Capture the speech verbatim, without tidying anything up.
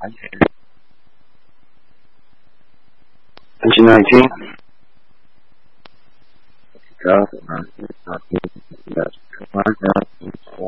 Page nineteen. God, man, it's not good. Yes, come on now.